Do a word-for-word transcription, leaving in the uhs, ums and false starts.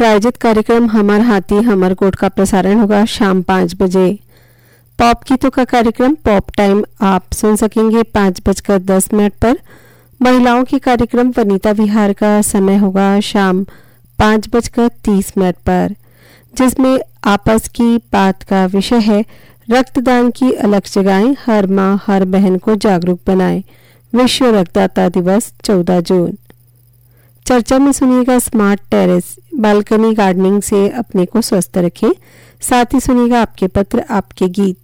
प्रायोजित कार्यक्रम हमर हाथी हमर गोठ का प्रसारण होगा शाम पाँच बजे। पॉप गीतों का कार्यक्रम पॉप टाइम आप सुन सकेंगे पाँच बजकर दस मिनट पर। महिलाओं के कार्यक्रम वनिता विहार का समय होगा शाम पाँच बजकर तीस मिनट पर, जिसमें आपस की बात का विषय है रक्तदान की अलग जगहें, हर माँ हर बहन को जागरूक बनाएं। विश्व रक्तदाता दिवस चौदह जून। चर्चा में सुनिएगा स्मार्ट टेरेस, बालकनी गार्डनिंग से अपने को स्वस्थ रखें। साथ ही सुनिएगा आपके पत्र आपके गीत।